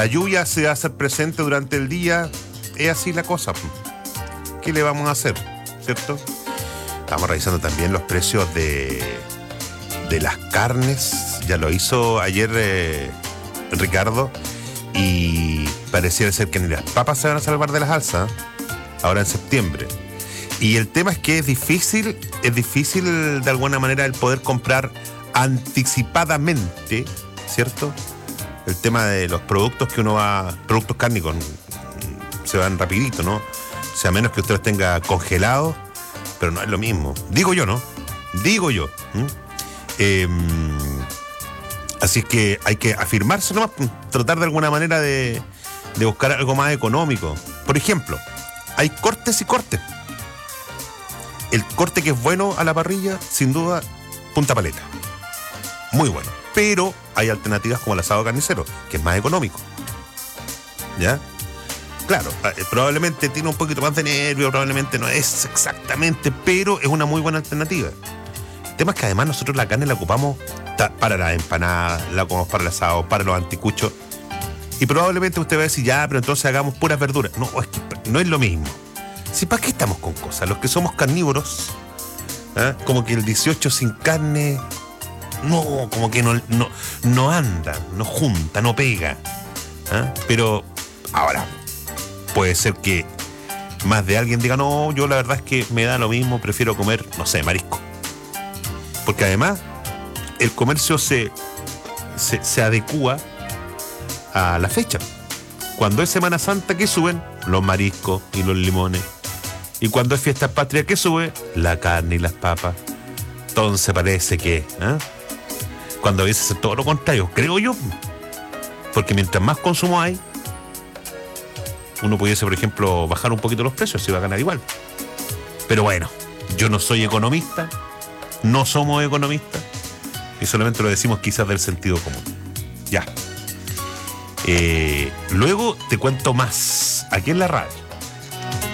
La lluvia se va a hacer presente durante el día. Es así la cosa. ¿Qué le vamos a hacer? ¿Cierto? Estamos revisando también los precios de las carnes. Ya lo hizo ayer Ricardo. Y pareciera ser que ni las papas se van a salvar de las alzas ahora en septiembre. Y el tema es que es difícil de alguna manera el poder comprar anticipadamente, ¿cierto? El tema de los productos que uno va, productos cárnicos, se van rapidito, ¿no? O sea, a menos que usted los tenga congelados, pero no es lo mismo. Digo yo, ¿no? Digo yo. Así es que hay que afirmarse nomás, tratar de alguna manera de buscar algo más económico. Por ejemplo, hay cortes y cortes. El corte que es bueno a la parrilla, sin duda, punta paleta. Muy bueno. Pero hay alternativas como el asado carnicero, que es más económico. ¿Ya? Claro, probablemente tiene un poquito más de nervio, probablemente no es exactamente, pero es una muy buena alternativa. El tema es que además nosotros la carne la ocupamos para las empanadas, la ocupamos para el asado, para los anticuchos. Y probablemente usted va a decir, ya, pero entonces hagamos puras verduras. No, es que no es lo mismo. ¿Sí, para qué estamos con cosas? Los que somos carnívoros, como que el 18 sin carne, no, como que no anda, no junta, no pega. Pero ahora, puede ser que más de alguien diga, no, yo la verdad es que me da lo mismo, prefiero comer, no sé, marisco. Porque además, el comercio se adecúa a la fecha. Cuando es Semana Santa, ¿qué suben? Los mariscos y los limones. Y cuando es Fiesta Patria, ¿qué sube? La carne y las papas. Entonces parece que cuando a veces es todo lo contrario, creo yo. Porque mientras más consumo hay, uno pudiese, por ejemplo, bajar un poquito los precios, se va a ganar igual. Pero bueno, yo no soy economista, no somos economistas, y solamente lo decimos quizás del sentido común. Ya. Luego te cuento más aquí en la radio.